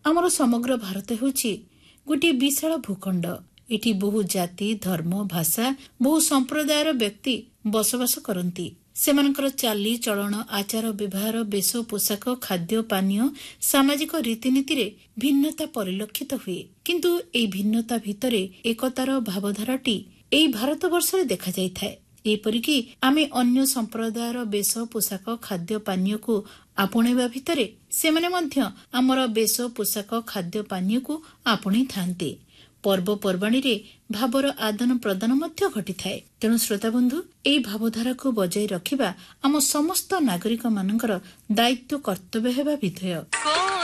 ଆମର ସମଗ୍ର ଭାରତ ହେଉଛି ଗୋଟିଏ ବିଶାଳ ଭୂଖଣ୍ଡ। ଏଠି ବହୁ ଜାତି, ଧର୍ମ, ଭାଷା, ବହୁ ସମ୍ପ୍ରଦାୟର ବ୍ୟକ୍ତି ବସବାସ କରନ୍ତି। ସେମାନଙ୍କର ଚାଲି ଚଳନ, ଆଚାର ବ୍ୟବହାର, ବେଶ ପୋଷାକ, ଖାଦ୍ୟ ପାନୀୟ, ସାମାଜିକ ରୀତିନୀତିରେ ଭିନ୍ନତା ପରିଲକ୍ଷିତ ହୁଏ। କିନ୍ତୁ ଏହି ଭିନ୍ନତା ଭିତରେ ଏକତାର ଭାବଧାରାଟି ଏହି ଭାରତବର୍ଷରେ ଦେଖାଯାଇଥାଏ। ଏପରିକି ଆମେ ଅନ୍ୟ ସମ୍ପ୍ରଦାୟର ବେଶ ପୋଷାକ, ଖାଦ୍ୟ ପାନୀୟକୁ ଆପଣେଇବା ଭିତରେ ସେମାନେ ମଧ୍ୟ ଆମର ବେଶ ପୋଷାକ, ଖାଦ୍ୟ ପାନୀୟକୁ ଆପଣେଇଥାନ୍ତି। ପର୍ବପର୍ବାଣୀରେ ଭାବର ଆଦାନ ପ୍ରଦାନ ମଧ୍ୟ ଘଟିଥାଏ। ତେଣୁ ଶ୍ରୋତାବନ୍ଧୁ, ଏହି ଭାବଧାରାକୁ ବଜାୟ ରଖିବା ଆମ ସମସ୍ତ ନାଗରିକମାନଙ୍କର ଦାୟିତ୍ୱ କର୍ତ୍ତବ୍ୟ ହେବା ବିଧେୟ।